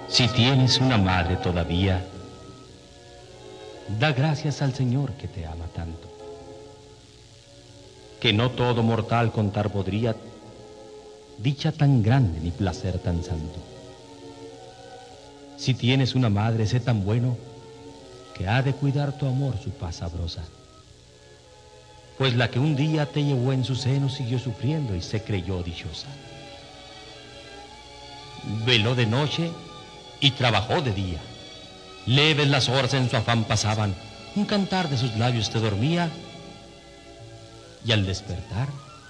Si tienes una madre todavía, da gracias al Señor que te ama tanto, que no todo mortal contar podría dicha tan grande ni placer tan santo. Si tienes una madre, sé tan bueno que ha de cuidar tu amor su paz sabrosa, pues la que un día te llevó en su seno siguió sufriendo y se creyó dichosa. Veló de noche y trabajó de día. Leves las horas en su afán pasaban, un cantar de sus labios te dormía, y al despertar,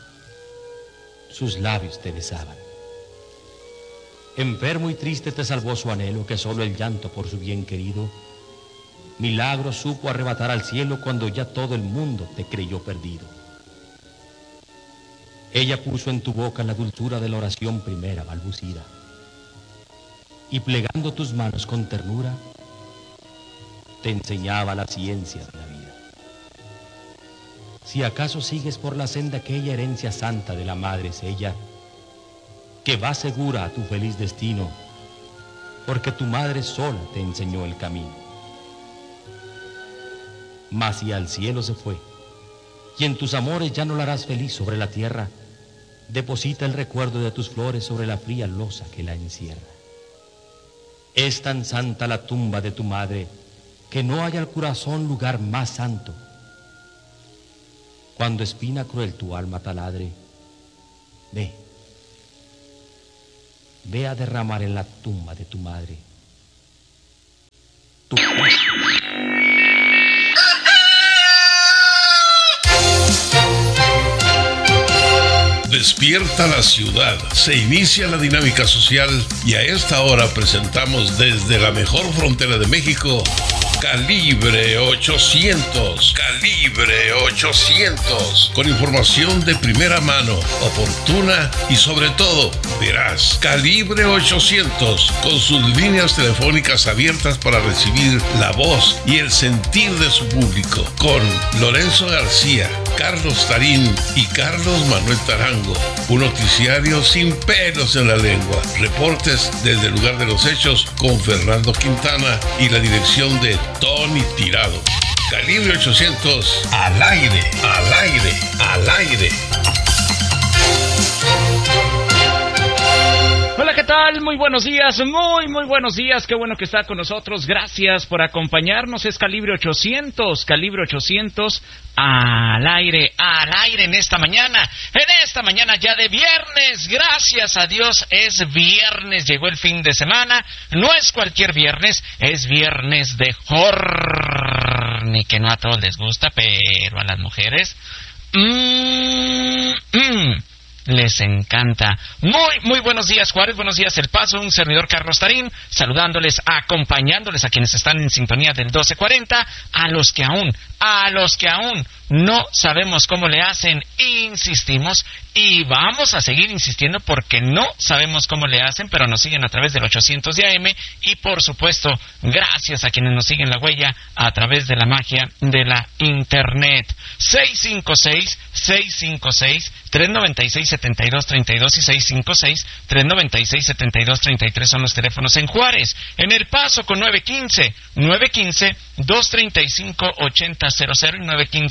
sus labios te besaban. Enfermo y triste te salvó su anhelo, que solo el llanto por su bien querido milagro supo arrebatar al cielo cuando ya todo el mundo te creyó perdido. Ella puso en tu boca la dulzura de la oración primera balbucida, y plegando tus manos con ternura, te enseñaba la ciencia de la vida. Si acaso sigues por la senda aquella herencia santa de la madre es ella, que va segura a tu feliz destino, porque tu madre sola te enseñó el camino. Mas si al cielo se fue, y en tus amores ya no la harás feliz sobre la tierra, deposita el recuerdo de tus flores sobre la fría losa que la encierra. Es tan santa la tumba de tu madre, que no hay al corazón lugar más santo. Cuando espina cruel tu alma taladre, ve a derramar en la tumba de tu madre tu Cristo. Despierta la ciudad, se inicia la dinámica social y a esta hora presentamos desde la mejor frontera de México, Calibre 800, Calibre 800, con información de primera mano, oportuna y sobre todo veraz. Calibre 800, con sus líneas telefónicas abiertas para recibir la voz y el sentir de su público, con Lorenzo García, Carlos Tarín y Carlos Manuel Tarango. Un noticiario sin pelos en la lengua. Reportes desde el lugar de los hechos con Fernando Quintana y la dirección de Tony Tirado. Calibre 800, al aire, al aire, al aire. Hola, ¿qué tal? Muy buenos días, muy buenos días. Qué bueno que está con nosotros. Gracias por acompañarnos. Es Calibre 800, Calibre 800 al aire en esta mañana ya de viernes. Gracias a Dios es viernes, llegó el fin de semana. No es cualquier viernes, es viernes de horny, que no a todos les gusta, pero a las mujeres les encanta. Muy buenos días, Juárez, buenos días, El Paso, un servidor Carlos Tarín, saludándoles, acompañándoles a quienes están en sintonía del 1240, a los que aún no sabemos cómo le hacen, insistimos y vamos a seguir insistiendo porque no sabemos cómo le hacen, pero nos siguen a través del 800 de AM y por supuesto gracias a quienes nos siguen la huella a través de la magia de la internet. 656-396-7232 y 656-396-7233 son los teléfonos en Juárez. En El Paso con 915-235-8000 y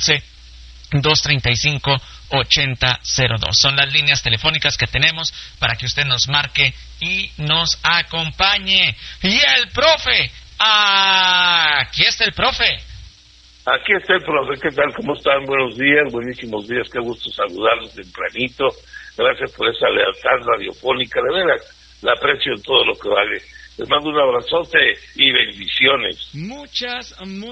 915-235-8002. Son las líneas telefónicas que tenemos para que usted nos marque y nos acompañe. Y el profe, aquí está el profe. Aquí está el profe, ¿qué tal? ¿Cómo están? Buenos días, buenísimos días, qué gusto saludarlos tempranito. Gracias por esa lealtad radiofónica, de veras, la aprecio en todo lo que vale. Les mando un abrazote y bendiciones. Muchas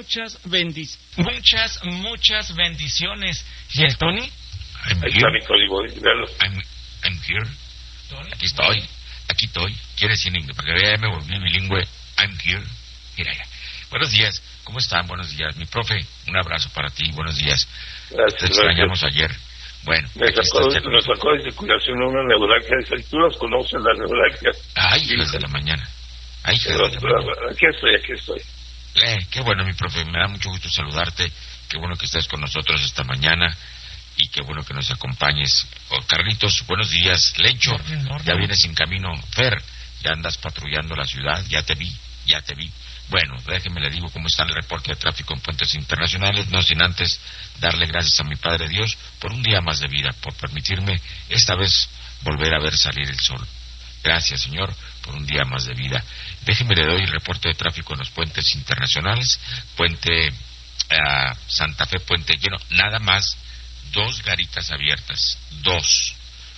bendiciones. ¿Y el Tony? Ahí está mi Tony, véalo. I'm here. Tony, aquí estoy. ¿Quieres decir para que ya me volví bilingüe? I'm here. Mira ya. Buenos días. ¿Cómo están? Buenos días. Mi profe, un abrazo para ti. Buenos días. Gracias. Te extrañamos ayer. Bueno. Me sacó de circulación una neuralgia. ¿Tú las conoces, las neuralgias? Ay, desde la mañana. Ay, aquí estoy. Qué bueno, mi profe. Me da mucho gusto saludarte. Qué bueno que estés con nosotros esta mañana. Y qué bueno que nos acompañes. Carlitos, buenos días. Lencho, ya vienes en camino. Fer, Ya andas patrullando la ciudad, ya te vi. Bueno, déjeme le digo cómo está el reporte de tráfico en puentes internacionales, no sin antes darle gracias a mi Padre Dios por un día más de vida, por permitirme esta vez volver a ver salir el sol. Gracias, Señor, por un día más de vida. Déjeme le doy el reporte de tráfico en los puentes internacionales. Puente Santa Fe, puente lleno, nada más 2 garitas abiertas, dos,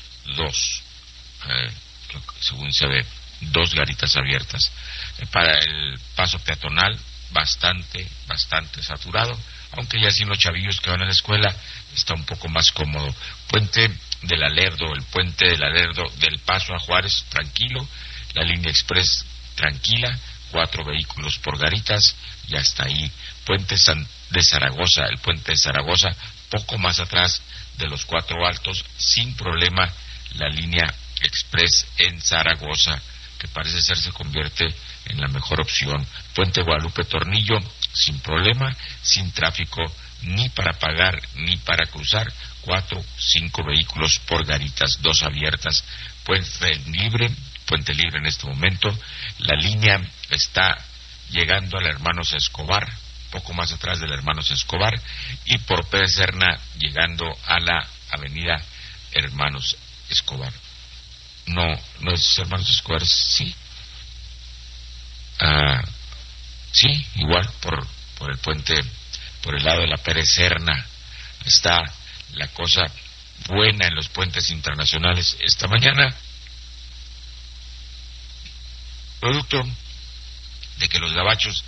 según se ve, 2 garitas abiertas. Para el paso peatonal, bastante saturado, aunque ya sin los chavillos que van a la escuela está un poco más cómodo. Puente del Alerdo, el puente del Alerdo del Paso a Juárez, tranquilo. La línea express, tranquila, 4 vehículos por garitas, ya está ahí. Puente de Zaragoza, el puente de Zaragoza, poco más atrás de los 4 altos, sin problema, la línea express en Zaragoza, que parece ser se convierte en la mejor opción. Puente Guadalupe Tornillo, sin problema, sin tráfico, ni para pagar ni para cruzar, 4, 5 vehículos por garitas, 2 abiertas. Puente Libre en este momento, la línea está llegando al Hermanos Escobar, poco más atrás del Hermanos Escobar, y por Pérez Serna llegando a la avenida Hermanos Escobar. No es Hermanos Escobar, sí. Sí, igual por el puente, por el lado de la Pérez Serna. Está la cosa buena en los puentes internacionales esta mañana, producto de que los gabachos